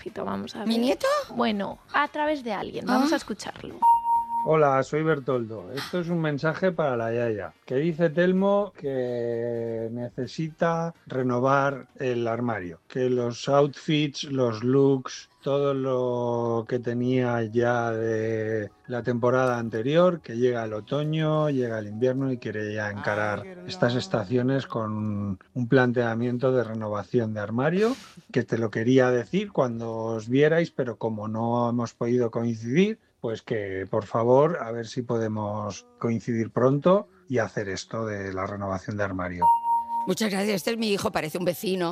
poquito, vamos a ver. ¿Mi nieto? Bueno, a través de alguien, vamos a escucharlo. Hola, soy Bertoldo. Esto es un mensaje para la Yaya, que dice Telmo que necesita renovar el armario, que los outfits, los looks, todo lo que tenía ya de la temporada anterior, que llega el otoño, llega el invierno y quiere ya encarar estas estaciones con un planteamiento de renovación de armario, que te lo quería decir cuando os vierais, pero como no hemos podido coincidir, pues que por favor a ver si podemos coincidir pronto y hacer esto de la renovación de armario. Muchas gracias. Este es mi hijo, parece un vecino.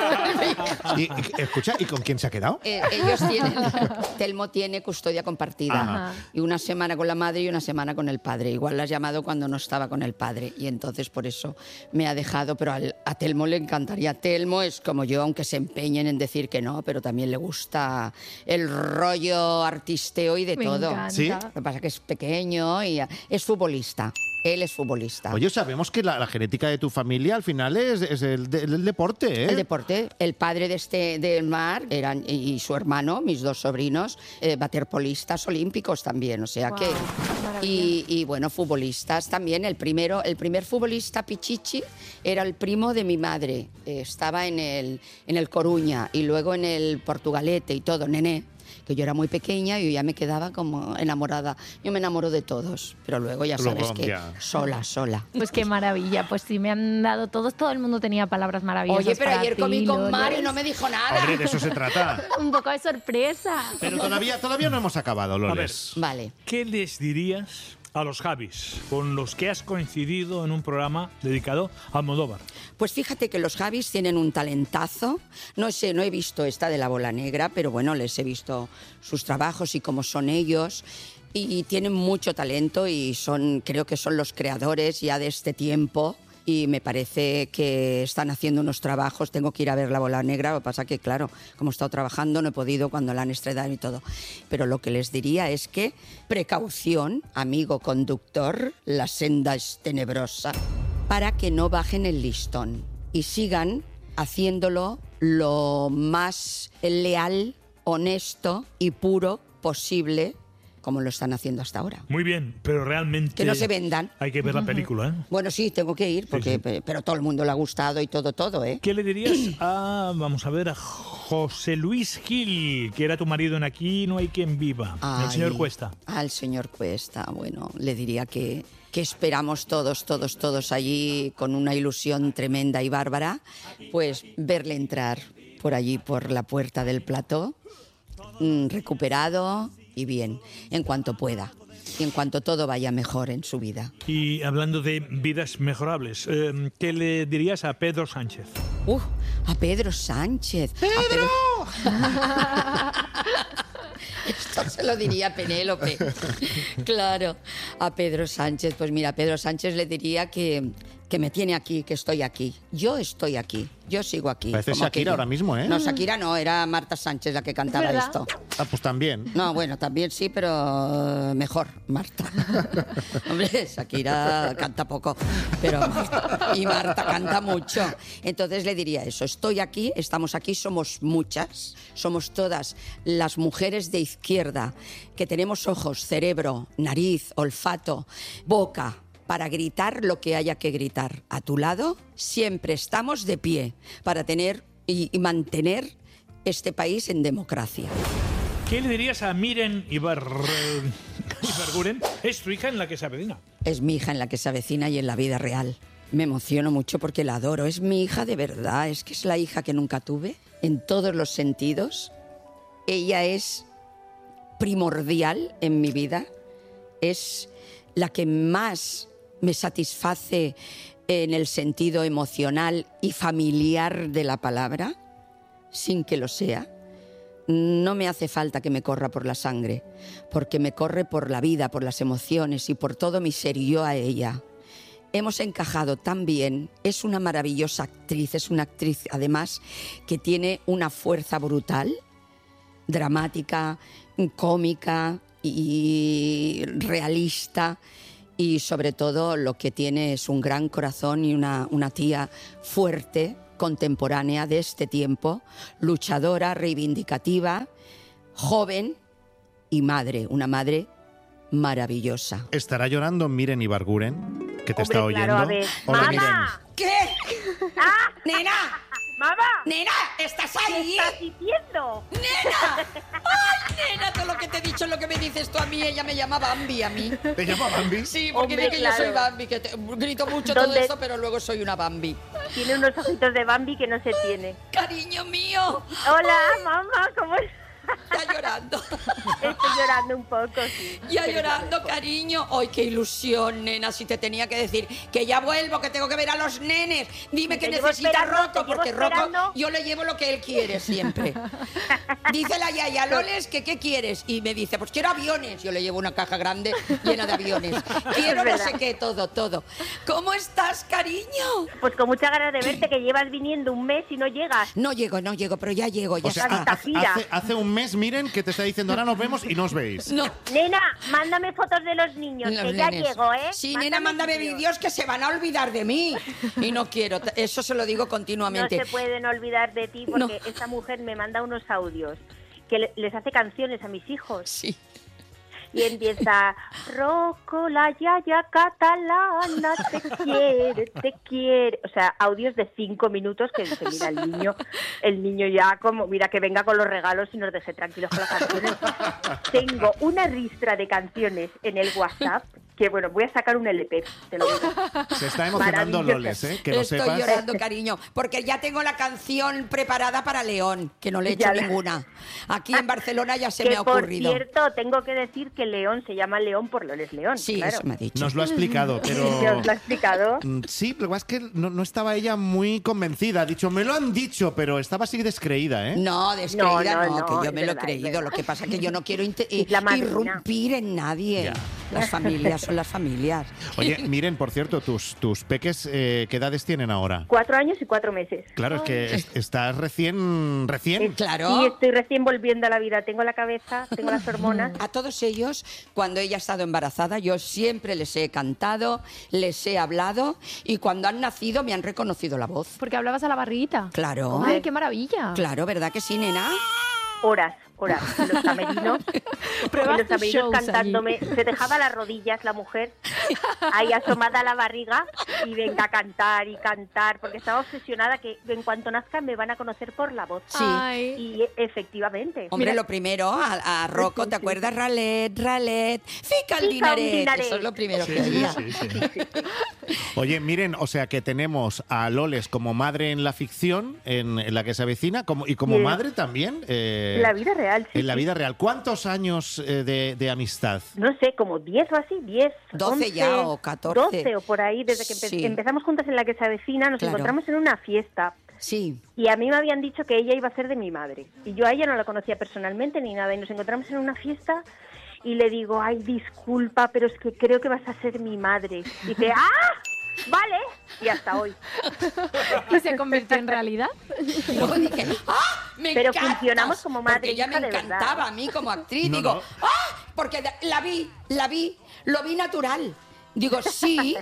Escucha, ¿y con quién se ha quedado? Ellos tienen... Telmo tiene custodia compartida. Ajá. Y una semana con la madre y una semana con el padre. Igual la has llamado cuando no estaba con el padre. Y entonces por eso me ha dejado. Pero a Telmo le encantaría. Telmo es como yo, aunque se empeñen en decir que no, pero también le gusta el rollo artisteo y de Me todo. encanta. ¿Sí? Lo que pasa es que es pequeño y es futbolista. Él es futbolista. Oye, sabemos que la genética de tu familia al final es el deporte, ¿eh? El deporte. El padre de Marc eran, y su hermano, mis dos sobrinos, waterpolistas olímpicos también. O sea Guau, que... maravilla. Y bueno, futbolistas también. El primer futbolista Pichichi era el primo de mi madre. Estaba en el Coruña y luego en el Portugalete y todo, Nené. Que yo era muy pequeña y yo ya me quedaba como enamorada. Yo me enamoro de todos, pero luego ya sabes Luego, que ya. sola. Pues qué maravilla, pues sí, me han dado todos, todo el mundo tenía palabras maravillosas. Oye, pero para ayer ti, comí con Loles. Mari y no me dijo nada. Hombre, de eso se trata. Un poco de sorpresa. Pero todavía no hemos acabado, Loles. Vale. ¿Qué les dirías a los Javis con los que has coincidido en un programa dedicado a Almodóvar? Pues fíjate que los Javis tienen un talentazo. No sé, no he visto esta de La Bola Negra, pero bueno, les he visto sus trabajos y cómo son ellos. Y tienen mucho talento y creo que son los creadores ya de este tiempo. Y me parece que están haciendo unos trabajos. Tengo que ir a ver La Bola Negra. Lo que pasa que, claro, como he estado trabajando, no he podido cuando la han estrenado y todo. Pero lo que les diría es que precaución, amigo conductor, la senda es tenebrosa, para que no bajen el listón y sigan haciéndolo lo más leal, honesto y puro posible, como lo están haciendo hasta ahora. Muy bien, pero realmente... Que no se vendan. Hay que ver la película, ¿eh? Bueno, sí, tengo que ir, porque, pero todo el mundo le ha gustado y todo, ¿eh? ¿Qué le dirías vamos a ver, a José Luis Gil, que era tu marido en Aquí no hay quien viva? El señor Cuesta. Al señor Cuesta, bueno, le diría que esperamos todos allí con una ilusión tremenda y bárbara, pues verle entrar por allí, por la puerta del plató, recuperado y bien, en cuanto pueda. Y en cuanto todo vaya mejor en su vida. Y hablando de vidas mejorables, ¿qué le dirías a Pedro Sánchez? A Pedro Sánchez. ¡Pedro! Esto se lo diría a Penélope. Claro, a Pedro Sánchez. Pues mira, a Pedro Sánchez le diría que me tiene aquí, que estoy aquí. Yo estoy aquí, yo sigo aquí. Parece Como Shakira ahora mismo, ¿eh? No, Shakira no, era Marta Sánchez la que cantaba ¿Verdad? esto. Ah, pues también. No, bueno, también sí, pero mejor, Marta. Hombre, Shakira canta poco, pero Marta canta mucho. Entonces le diría eso, estoy aquí, estamos aquí, somos muchas, somos todas las mujeres de izquierda que tenemos ojos, cerebro, nariz, olfato, boca, para gritar lo que haya que gritar. A tu lado siempre estamos de pie para tener y mantener este país en democracia. ¿Qué le dirías a Miren Ibarguren? Es tu hija en la que se avecina. Es mi hija en la que se avecina y en la vida real. Me emociono mucho porque la adoro. Es mi hija de verdad. Es que es la hija que nunca tuve en todos los sentidos. Ella es primordial en mi vida. Es la que más me satisface en el sentido emocional y familiar de la palabra, sin que lo sea. No me hace falta que me corra por la sangre, porque me corre por la vida, por las emociones y por todo mi ser yo a ella. Hemos encajado tan bien, es una maravillosa actriz, es una actriz además que tiene una fuerza brutal, dramática, cómica y realista. Y sobre todo lo que tiene es un gran corazón y una tía fuerte, contemporánea de este tiempo, luchadora, reivindicativa, joven y madre, una madre maravillosa. ¿Estará llorando Miren Ibarguren, que te está oyendo? Claro, a ver. Hola, ¡Mamá! Miren. ¿Qué? ¡Ah! ¡Nena! ¡Mamá! ¡Nena! ¿Estás ¿Qué ahí? estás diciendo? ¡Nena! ¡Ay, nena! Todo lo que te he dicho es lo que me dices tú a mí. Ella me llama Bambi a mí. ¿Te llama Bambi? Sí, porque Hombre, dice que yo soy claro. Bambi, que grito mucho todo ¿Dónde? esto, pero luego soy una Bambi. Tiene unos ojitos de Bambi que no se tiene. Cariño mío, Hola, mamá, ¿cómo estás? ya llorando. Estoy llorando un poco, sí. Ya Pero llorando, no, cariño. ¡Ay, qué ilusión, nena! Si te tenía que decir que ya vuelvo, que tengo que ver a los nenes. Dime que Te llevo necesita esperando, Rocco, te llevo porque Rocco esperando. yo le llevo lo que él quiere siempre. Dice la yaya, Loles, que ¿qué quieres? Y me dice, pues quiero aviones. Yo le llevo una caja grande llena de aviones. Quiero no sé qué, todo. ¿Cómo estás, cariño? Pues con muchas ganas de verte, que llevas viniendo un mes y no llegas. No llego, pero ya llego. Ya O sea, está. gira. hace un mes, Miren, que te está diciendo ahora nos vemos y no os veis. No. Nena, mándame fotos de los niños, Los que ya nenes. llego, ¿eh? Sí, nena, mándame vídeos que se van a olvidar de mí. Y no quiero, eso se lo digo No continuamente. se pueden olvidar de ti porque esta mujer me manda unos audios que les hace canciones a mis hijos. Sí. Y empieza, Rocco, la yaya catalana, te quiere. O sea, audios de 5 minutos que dice, mira, el niño ya como, mira, que venga con los regalos y nos deje tranquilos con las canciones. Tengo una ristra de canciones en el WhatsApp que, bueno, voy a sacar un LP, te lo digo. Se está emocionando Maravilloso. Loles, que lo Estoy sepas. llorando, cariño, porque ya tengo la canción preparada para León, que no le he hecho Ya la- ninguna. Aquí en Barcelona ya se Que me ha por ocurrido. cierto, tengo que decir que León se llama León por Loles León. Sí, claro. eso me ha dicho. Nos lo ha explicado, pero... ¿Se os lo ha explicado? Sí, pero es que no estaba ella muy convencida. Ha dicho, me lo han dicho, pero estaba así descreída, ¿eh? No, descreída No, no, que yo es me lo he verdad, es creído. verdad. Lo que pasa es que yo no quiero Es la madrina. irrumpir en nadie. Ya. Las familias son las familias. Oye, Miren, por cierto, tus peques, ¿qué edades tienen ahora? 4 años y 4 meses. Claro, es que estás recién... Claro. Sí, estoy recién volviendo a la vida. Tengo la cabeza, tengo las hormonas. A todos ellos, cuando ella ha estado embarazada, yo siempre les he cantado, les he hablado y cuando han nacido me han reconocido la voz. Porque hablabas a la barriguita. Claro. ¡Ay, qué maravilla! Claro, ¿verdad que sí, nena? Horas en los camerinos. Pruebas En los tus camerinos shows cantándome. allí. Se dejaba las rodillas la mujer, ahí asomada a la barriga, y venga a cantar y cantar, porque estaba obsesionada que en cuanto nazca me van a conocer por la voz. Sí. Ay. Y efectivamente. Hombre, Mira- lo primero, a Rocco, ¿te acuerdas? Ralet, fica el Fica un dinaret. dinaret. Eso es lo primero Sí, que sí, oía. sí, sí. Oye, Miren, o sea que tenemos a Loles como madre en la ficción, en la que se avecina, y como Sí. madre también. En la vida real, sí. En la vida real. ¿Cuántos años de amistad? No sé, como 10 o así, 10, 12 11, ya o 14. 12 o por ahí, desde que Sí. empezamos juntas en la que se avecina, nos Claro. encontramos en una fiesta. Sí. Y a mí me habían dicho que ella iba a ser de mi madre. Y yo a ella no la conocía personalmente ni nada. Y nos encontramos en una fiesta y le digo, ay, disculpa, pero es que creo que vas a ser mi madre. Y dice, ¡ah! Vale. Y hasta hoy. ¿Y se convirtió en realidad? Y luego dije, ¡ah! ¡Me Pero encantas! funcionamos como madre Porque e ella me hija de verdad. encantaba a mí como actriz. No, Digo, no. ¡ah! Porque la vi, lo vi natural. Digo, sí,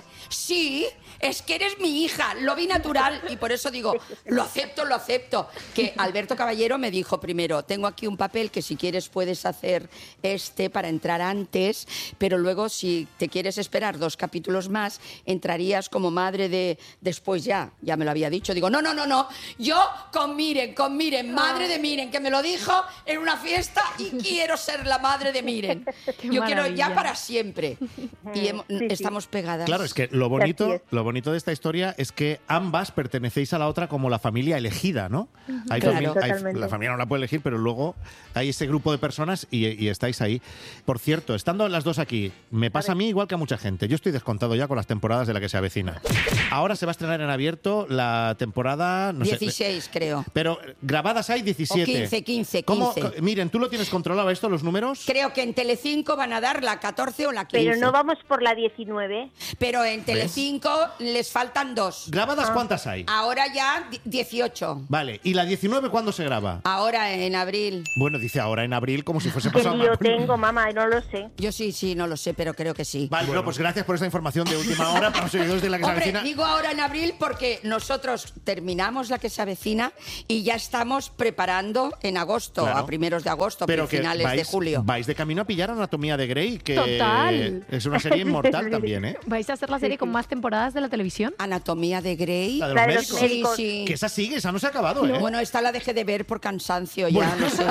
es que eres mi hija, lo vi natural. Y por eso digo, lo acepto. Que Alberto Caballero me dijo primero, tengo aquí un papel que si quieres puedes hacer para entrar antes, pero luego si te quieres esperar 2 capítulos más, entrarías como madre de después ya me lo había dicho. Digo, no, yo con Miren, madre de Miren, que me lo dijo en una fiesta y quiero ser la madre de Miren. Qué Yo quiero ya maravilla. para siempre. Y Sí. estamos pegadas. Claro, es que lo Así bonito, es. lo bonito de esta historia es que ambas pertenecéis a la otra como la familia elegida, ¿no? Hay Claro. Totalmente. la familia no la puede elegir, pero luego hay ese grupo de personas y estáis ahí. Por cierto, estando las dos aquí, me pasa a mí igual que a mucha gente. Yo estoy descontado ya con las temporadas de la que se avecina. Ahora se va a estrenar en abierto la temporada... No sé, 16, creo. pero grabadas hay 17. O 15. ¿Cómo? Miren, ¿tú lo tienes controlado esto, los números? Creo que en Telecinco van a dar la 14 o la 15. Pero no vamos por la 19 19. Pero en Telecinco les faltan 2. ¿Grabadas cuántas hay? Ahora ya 18. Vale, ¿y la 19 cuándo se graba? Ahora en abril. Bueno, dice ahora en abril como si fuese ¿Qué pasado. lío tengo, mamá? No lo sé. Yo sí, no lo sé, pero creo que sí. Vale, no, pues gracias por esta información de última hora para los seguidores de La que se Hombre, avecina. digo ahora en abril porque nosotros terminamos La que se avecina y ya estamos preparando en agosto, Claro. a primeros de agosto, Pero a que finales de julio. vais de camino a pillar Anatomía de Grey, que Total. es una serie inmortal también, ¿eh? ¿Vais a hacer la serie con más temporadas de la televisión? Anatomía de Grey. La de La los de los médicos. médicos. Sí. Que esa sigue, esa no se ha acabado, ¿eh? Bueno, esta la dejé de ver por cansancio ya, Bueno, no sé.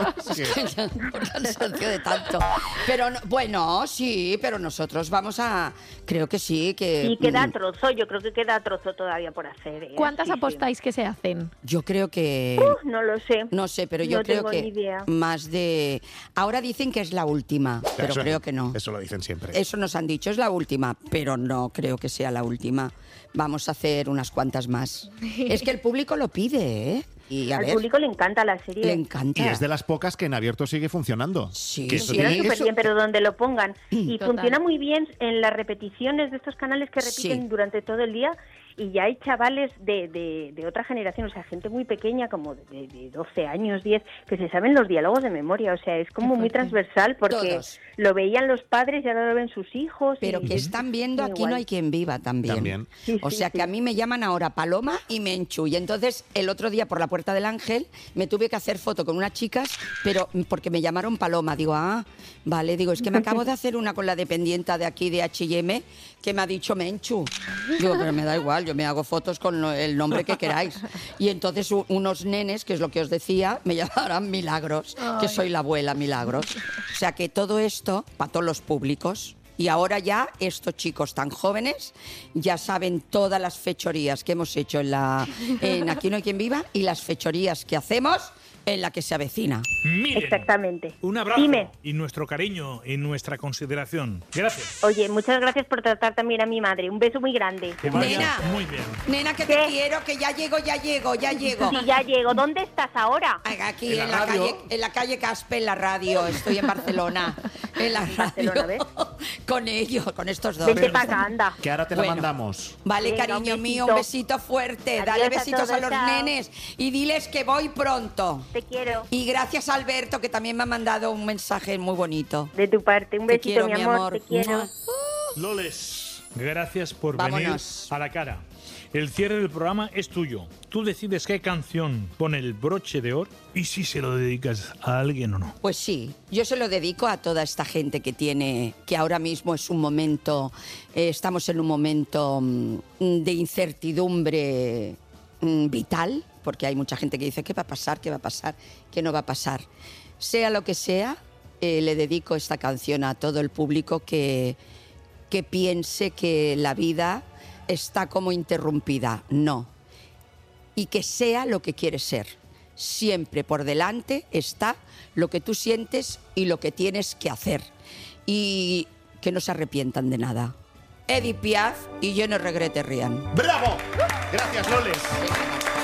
es Por cansancio de tanto. Pero bueno, sí, pero nosotros vamos a... Creo que sí, que... Y queda trozo, yo creo que queda trozo todavía por hacer. ¿Cuántas Sí, sí. apostáis que se hacen? Yo creo que... No lo sé. No sé, pero yo No creo tengo que ni idea. más de... Ahora dicen que es la última, pero Eso- creo que no. Eso lo dicen siempre. Eso nos han dicho, es la última, pero no creo que sea la última. Vamos a hacer unas cuantas más. Es que el público lo pide, ¿eh? Y a Al ver, público le encanta la serie. le encanta. Y es de las pocas que en abierto sigue funcionando. Sí, Que eso sí. Funciona tiene- súper eso- bien, pero donde lo pongan. Y Total. funciona muy bien en las repeticiones de estos canales que repiten Sí. durante todo el día. Y ya hay chavales de otra generación, o sea, gente muy pequeña, como de 12 años, 10, que se saben los diálogos de memoria. O sea, es como muy fuerte. transversal porque Todos. lo veían los padres y ahora lo ven sus hijos. Pero y- que están viendo muy Aquí guay. no hay quien viva también. También. Sí, O sí, sea sí. que a mí me llaman ahora Paloma y Menchu. Y entonces el otro día por la Puerta del Ángel me tuve que hacer foto con unas chicas, pero porque me llamaron Paloma. Digo, vale, digo, es que me acabo de hacer una con la dependienta de aquí de H&M que me ha dicho Menchu. Digo, pero me da igual, yo me hago fotos con el nombre que queráis. Y entonces unos nenes, que es lo que os decía, me llamarán Milagros, que soy la abuela Milagros. O sea que todo esto, para todos los públicos. Y ahora ya estos chicos tan jóvenes ya saben todas las fechorías que hemos hecho en Aquí no hay quien viva y las fechorías que hacemos en La que se avecina. Miren, Exactamente. un abrazo Dime. y nuestro cariño y nuestra consideración. Gracias. Oye, muchas gracias por tratar también a mi madre. Un beso muy grande. Que vaya Nena. muy bien. Nena, que te ¿Qué? quiero, que ya llego. Sí, ya llego. ¿Dónde estás ahora? Aquí En la radio. en la calle Caspe, en la radio. Estoy en Barcelona. En la radio. Barcelona, ¿ves? Con ellos, con estos dos. Vente para acá, anda. Que ahora te la Bueno. mandamos. Vale, Venga, cariño un mío, besito. un besito fuerte. Adiós Dale a besitos a todos, los chao. nenes y diles que voy pronto. Te quiero. Y gracias a Alberto, que también me ha mandado un mensaje muy bonito. De tu parte. Un Te besito, quiero, mi amor. Te quiero. Mua. Loles, gracias por Vámonos. venir a la cara. El cierre del programa es tuyo. Tú decides qué canción pone el broche de oro y si se lo dedicas a alguien o no. Pues sí, yo se lo dedico a toda esta gente que ahora mismo es un momento, estamos en un momento de incertidumbre vital, porque hay mucha gente que dice, ¿qué va a pasar? ¿Qué va a pasar? ¿Qué no va a pasar? Sea lo que sea, le dedico esta canción a todo el público que piense que la vida está como interrumpida. No. Y que sea lo que quieres ser. Siempre por delante está lo que tú sientes y lo que tienes que hacer. Y que no se arrepientan de nada. Edith Piaf y Je ne regrette rien. ¡Bravo! Gracias, Loles. Venga, va.